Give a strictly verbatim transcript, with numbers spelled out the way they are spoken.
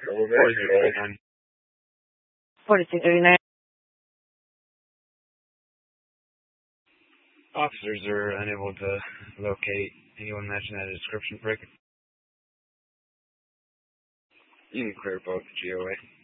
forty-two thirty-nine. forty-two thirty-nine. Officers are unable to locate anyone matching that description for it. You can clear both G O A.